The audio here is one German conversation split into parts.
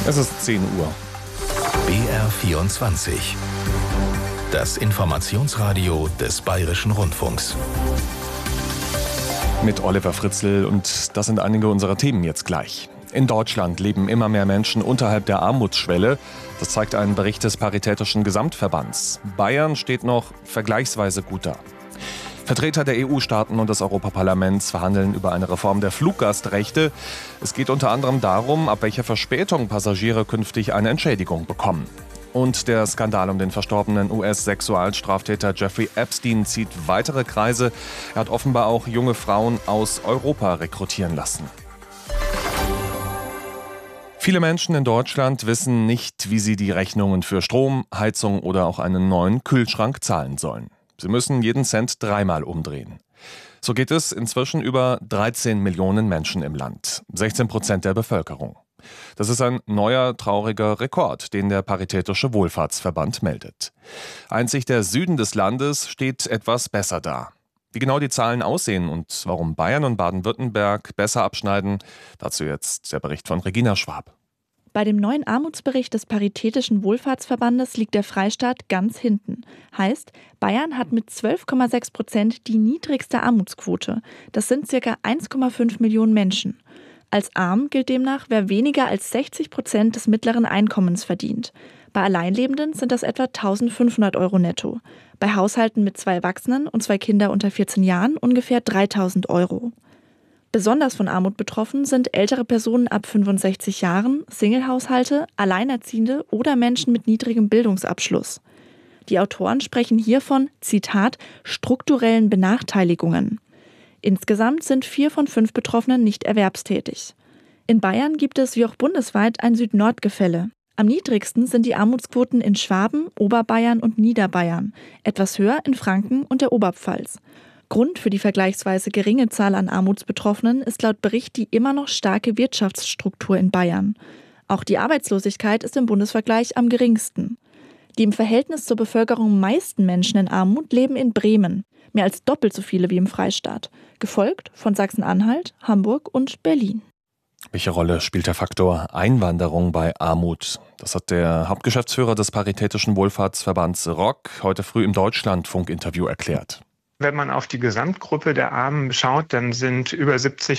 Es ist 10 Uhr. BR24. Das Informationsradio des Bayerischen Rundfunks. Mit Oliver Fritzl, und das sind einige unserer Themen jetzt gleich. In Deutschland leben immer mehr Menschen unterhalb der Armutsschwelle. Das zeigt ein Bericht des Paritätischen Gesamtverbands. Bayern steht noch vergleichsweise gut da. Vertreter der EU-Staaten und des Europaparlaments verhandeln über eine Reform der Fluggastrechte. Es geht unter anderem darum, ab welcher Verspätung Passagiere künftig eine Entschädigung bekommen. Und der Skandal um den verstorbenen US-Sexualstraftäter Jeffrey Epstein zieht weitere Kreise. Er hat offenbar auch junge Frauen aus Europa rekrutieren lassen. Viele Menschen in Deutschland wissen nicht, wie sie die Rechnungen für Strom, Heizung oder auch einen neuen Kühlschrank zahlen sollen. Sie müssen jeden Cent dreimal umdrehen. So geht es inzwischen über 13 Millionen Menschen im Land, 16% der Bevölkerung. Das ist ein neuer, trauriger Rekord, den der Paritätische Wohlfahrtsverband meldet. Einzig der Süden des Landes steht etwas besser da. Wie genau die Zahlen aussehen und warum Bayern und Baden-Württemberg besser abschneiden, dazu jetzt der Bericht von Regina Schwab. Bei dem neuen Armutsbericht des Paritätischen Wohlfahrtsverbandes liegt der Freistaat ganz hinten. Heißt, Bayern hat mit 12,6% die niedrigste Armutsquote. Das sind ca. 1,5 Millionen Menschen. Als arm gilt demnach, wer weniger als 60% des mittleren Einkommens verdient. Bei Alleinlebenden sind das etwa 1.500 € netto. Bei Haushalten mit 2 Erwachsenen und 2 Kindern unter 14 Jahren ungefähr 3.000 €. Besonders von Armut betroffen sind ältere Personen ab 65 Jahren, Singlehaushalte, Alleinerziehende oder Menschen mit niedrigem Bildungsabschluss. Die Autoren sprechen hier von, Zitat, strukturellen Benachteiligungen. Insgesamt sind 4 von 5 Betroffenen nicht erwerbstätig. In Bayern gibt es wie auch bundesweit ein Süd-Nord-Gefälle. Am niedrigsten sind die Armutsquoten in Schwaben, Oberbayern und Niederbayern, etwas höher in Franken und der Oberpfalz. Grund für die vergleichsweise geringe Zahl an Armutsbetroffenen ist laut Bericht die immer noch starke Wirtschaftsstruktur in Bayern. Auch die Arbeitslosigkeit ist im Bundesvergleich am geringsten. Die im Verhältnis zur Bevölkerung meisten Menschen in Armut leben in Bremen, mehr als doppelt so viele wie im Freistaat, gefolgt von Sachsen-Anhalt, Hamburg und Berlin. Welche Rolle spielt der Faktor Einwanderung bei Armut? Das hat der Hauptgeschäftsführer des Paritätischen Wohlfahrtsverbands ROC heute früh im Deutschlandfunk-Interview erklärt. Wenn man auf die Gesamtgruppe der Armen schaut, dann sind über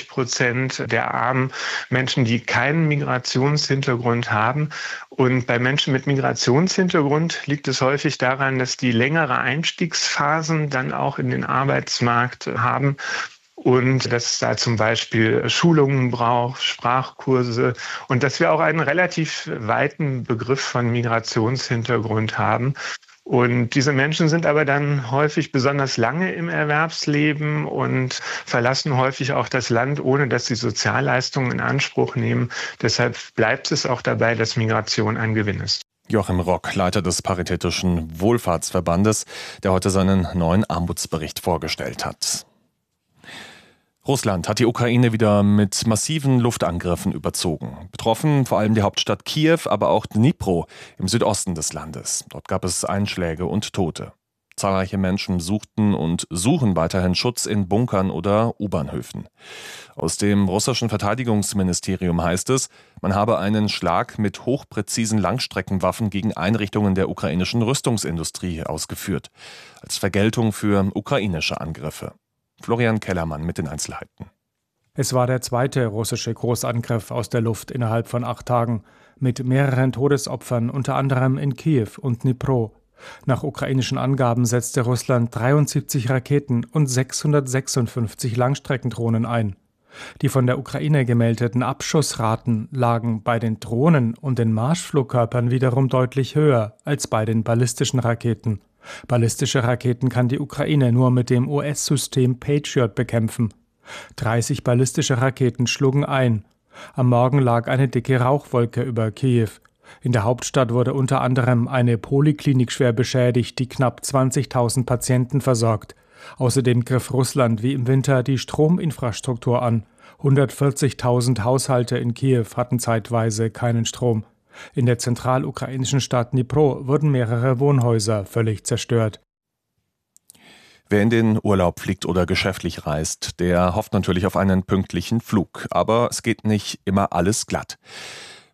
70% der Armen Menschen, die keinen Migrationshintergrund haben. Und bei Menschen mit Migrationshintergrund liegt es häufig daran, dass die längere Einstiegsphasen dann auch in den Arbeitsmarkt haben. Und dass es da zum Beispiel Schulungen braucht, Sprachkurse und dass wir auch einen relativ weiten Begriff von Migrationshintergrund haben. Und diese Menschen sind aber dann häufig besonders lange im Erwerbsleben und verlassen häufig auch das Land, ohne dass sie Sozialleistungen in Anspruch nehmen. Deshalb bleibt es auch dabei, dass Migration ein Gewinn ist. Joachim Rock, Leiter des Paritätischen Wohlfahrtsverbandes, der heute seinen neuen Armutsbericht vorgestellt hat. Russland hat die Ukraine wieder mit massiven Luftangriffen überzogen. Betroffen vor allem die Hauptstadt Kiew, aber auch Dnipro im Südosten des Landes. Dort gab es Einschläge und Tote. Zahlreiche Menschen suchten und suchen weiterhin Schutz in Bunkern oder U-Bahnhöfen. Aus dem russischen Verteidigungsministerium heißt es, man habe einen Schlag mit hochpräzisen Langstreckenwaffen gegen Einrichtungen der ukrainischen Rüstungsindustrie ausgeführt, als Vergeltung für ukrainische Angriffe. Florian Kellermann mit den Einzelheiten. Es war der zweite russische Großangriff aus der Luft innerhalb von 8 Tagen, mit mehreren Todesopfern, unter anderem in Kiew und Dnipro. Nach ukrainischen Angaben setzte Russland 73 Raketen und 656 Langstreckendrohnen ein. Die von der Ukraine gemeldeten Abschussraten lagen bei den Drohnen und den Marschflugkörpern wiederum deutlich höher als bei den ballistischen Raketen. Ballistische Raketen kann die Ukraine nur mit dem US-System Patriot bekämpfen. 30 ballistische Raketen schlugen ein. Am Morgen lag eine dicke Rauchwolke über Kiew. In der Hauptstadt wurde unter anderem eine Poliklinik schwer beschädigt, die knapp 20.000 Patienten versorgt. Außerdem griff Russland wie im Winter die Strominfrastruktur an. 140.000 Haushalte in Kiew hatten zeitweise keinen Strom. In der zentralukrainischen Stadt Dnipro wurden mehrere Wohnhäuser völlig zerstört. Wer in den Urlaub fliegt oder geschäftlich reist, der hofft natürlich auf einen pünktlichen Flug. Aber es geht nicht immer alles glatt.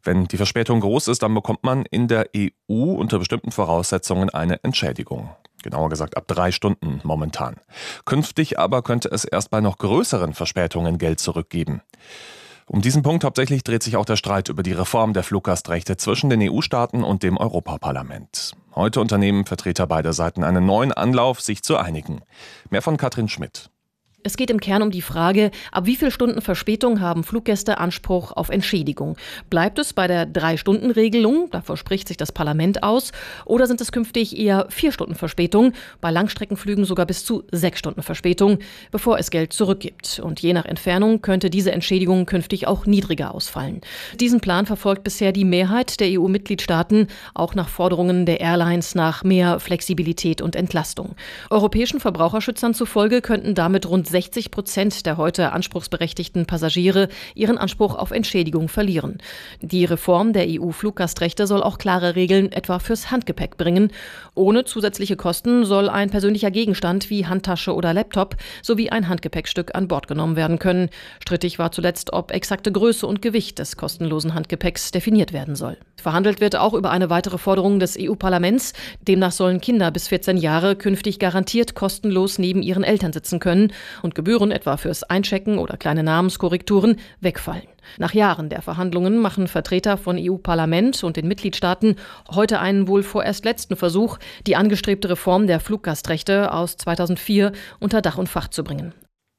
Wenn die Verspätung groß ist, dann bekommt man in der EU unter bestimmten Voraussetzungen eine Entschädigung. Genauer gesagt ab 3 Stunden momentan. Künftig aber könnte es erst bei noch größeren Verspätungen Geld zurückgeben. Um diesen Punkt hauptsächlich dreht sich auch der Streit über die Reform der Fluggastrechte zwischen den EU-Staaten und dem Europaparlament. Heute unternehmen Vertreter beider Seiten einen neuen Anlauf, sich zu einigen. Mehr von Katrin Schmidt. Es geht im Kern um die Frage, ab wie viel Stunden Verspätung haben Fluggäste Anspruch auf Entschädigung? Bleibt es bei der 3-Stunden-Regelung, davor spricht sich das Parlament aus, oder sind es künftig eher 4 Stunden Verspätung, bei Langstreckenflügen sogar bis zu 6 Stunden Verspätung, bevor es Geld zurückgibt? Und je nach Entfernung könnte diese Entschädigung künftig auch niedriger ausfallen. Diesen Plan verfolgt bisher die Mehrheit der EU-Mitgliedstaaten, auch nach Forderungen der Airlines nach mehr Flexibilität und Entlastung. Europäischen Verbraucherschützern zufolge könnten damit rund 60% der heute anspruchsberechtigten Passagiere ihren Anspruch auf Entschädigung verlieren. Die Reform der EU-Fluggastrechte soll auch klare Regeln etwa fürs Handgepäck bringen. Ohne zusätzliche Kosten soll ein persönlicher Gegenstand wie Handtasche oder Laptop sowie ein Handgepäckstück an Bord genommen werden können. Strittig war zuletzt, ob exakte Größe und Gewicht des kostenlosen Handgepäcks definiert werden soll. Verhandelt wird auch über eine weitere Forderung des EU-Parlaments. Demnach sollen Kinder bis 14 Jahre künftig garantiert kostenlos neben ihren Eltern sitzen können und Gebühren etwa fürs Einchecken oder kleine Namenskorrekturen wegfallen. Nach Jahren der Verhandlungen machen Vertreter von EU-Parlament und den Mitgliedstaaten heute einen wohl vorerst letzten Versuch, die angestrebte Reform der Fluggastrechte aus 2004 unter Dach und Fach zu bringen.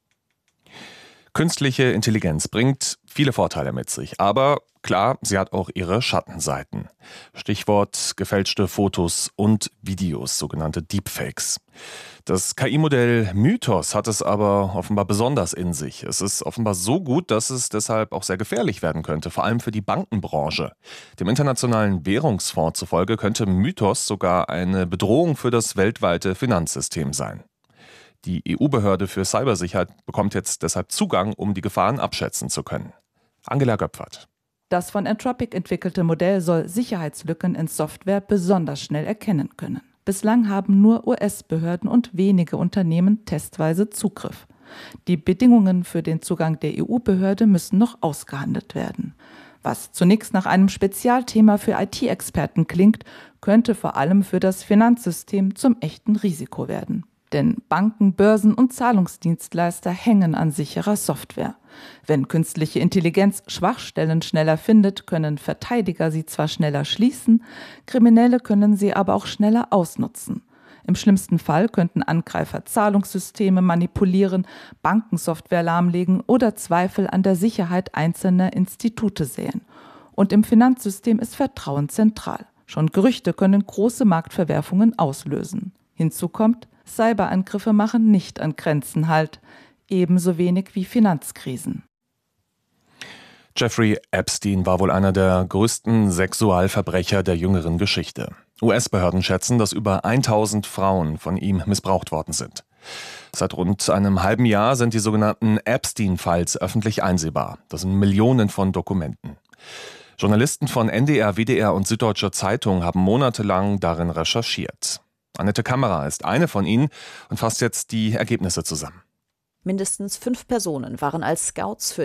Künstliche Intelligenz bringt viele Vorteile mit sich, aber klar, sie hat auch ihre Schattenseiten. Stichwort gefälschte Fotos und Videos, sogenannte Deepfakes. Das KI-Modell Mythos hat es aber offenbar besonders in sich. Es ist offenbar so gut, dass es deshalb auch sehr gefährlich werden könnte, vor allem für die Bankenbranche. Dem Internationalen Währungsfonds zufolge könnte Mythos sogar eine Bedrohung für das weltweite Finanzsystem sein. Die EU-Behörde für Cybersicherheit bekommt jetzt deshalb Zugang, um die Gefahren abschätzen zu können. Angela Göpfert. Das von Anthropic entwickelte Modell soll Sicherheitslücken in Software besonders schnell erkennen können. Bislang haben nur US-Behörden und wenige Unternehmen testweise Zugriff. Die Bedingungen für den Zugang der EU-Behörde müssen noch ausgehandelt werden. Was zunächst nach einem Spezialthema für IT-Experten klingt, könnte vor allem für das Finanzsystem zum echten Risiko werden. Denn Banken, Börsen und Zahlungsdienstleister hängen an sicherer Software. Wenn künstliche Intelligenz Schwachstellen schneller findet, können Verteidiger sie zwar schneller schließen, Kriminelle können sie aber auch schneller ausnutzen. Im schlimmsten Fall könnten Angreifer Zahlungssysteme manipulieren, Bankensoftware lahmlegen oder Zweifel an der Sicherheit einzelner Institute säen. Und im Finanzsystem ist Vertrauen zentral. Schon Gerüchte können große Marktverwerfungen auslösen. Hinzu kommt, Cyberangriffe machen nicht an Grenzen Halt, ebenso wenig wie Finanzkrisen. Jeffrey Epstein war wohl einer der größten Sexualverbrecher der jüngeren Geschichte. US-Behörden schätzen, dass über 1000 Frauen von ihm missbraucht worden sind. Seit rund einem halben Jahr sind die sogenannten Epstein-Files öffentlich einsehbar. Das sind Millionen von Dokumenten. Journalisten von NDR, WDR und Süddeutscher Zeitung haben monatelang darin recherchiert. Annette Kammerer ist eine von ihnen und fasst jetzt die Ergebnisse zusammen. Mindestens 5 Personen waren als Scouts für